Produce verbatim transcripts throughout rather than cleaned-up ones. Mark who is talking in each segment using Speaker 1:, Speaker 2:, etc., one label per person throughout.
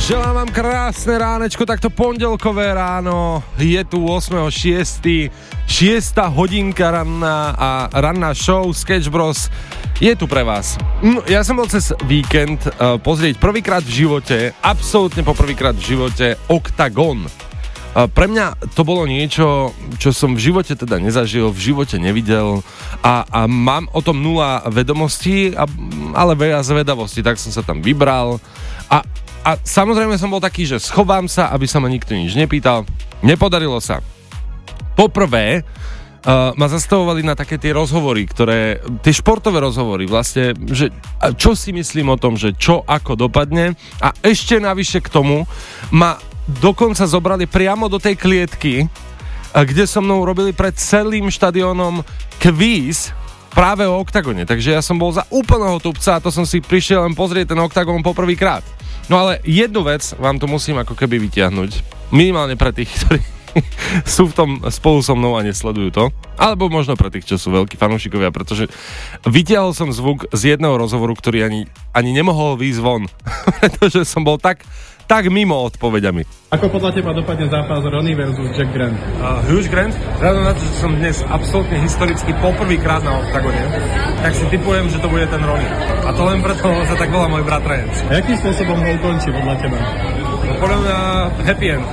Speaker 1: Želám vám krásne ránečko, takto pondelkové ráno, je tu ôsmeho šiesteho šiesta hodinka ranná a ranná show Sketch Bros je tu pre vás. No, ja som bol cez víkend uh, pozrieť prvýkrát v živote, absolútne poprvýkrát v živote Oktagon. Uh, pre mňa to bolo niečo, čo som v živote teda nezažil, v živote nevidel a, a mám o tom nula vedomostí, a, ale veľa zvedavosti, tak som sa tam vybral a A samozrejme som bol taký, že schovám sa, aby sa ma nikto nič nepýtal. Nepodarilo sa. Poprvé uh, ma zastavovali na také tie rozhovory, ktoré, tie športové rozhovory vlastne, že čo si myslím o tom, že čo ako dopadne a ešte navyše k tomu ma dokonca zobrali priamo do tej klietky, kde so mnou robili pred celým štadiónom kvíz práve o Oktagone. Takže ja som bol za úplného tupca a to som si prišiel len pozrieť ten Oktagon poprvýkrát. No ale jednu vec vám tu musím ako keby vytiahnuť. Minimálne pre tých, ktorí sú v tom spolu so mnou a nesledujú to. Alebo možno pre tých, čo sú veľkí fanúšikovia, pretože vytiahol som zvuk z jedného rozhovoru, ktorý ani, ani nemohol výjsť von. Pretože som bol tak, tak mimo odpoveďami.
Speaker 2: Ako podľa teba dopadne zápas Ronnie versus Jack Grant?
Speaker 1: Uh, Hugh Grant? Vzhľadom na to, že som dnes absolútne historicky poprvýkrát na Oktagone, tak si tipujem, že to bude ten Ronnie. A to len preto, lebo sa tak volá môj bratranec.
Speaker 2: A akým spôsobom ho ukončí podľa teba?
Speaker 1: No, podľa mňa happy end.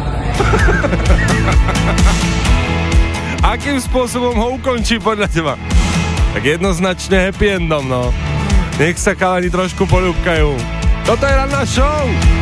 Speaker 1: Akým spôsobom ho ukončí podľa teba? Tak jednoznačne happy endom, no. Nech sa chalani trošku poľúbkajú. Toto je ranná show!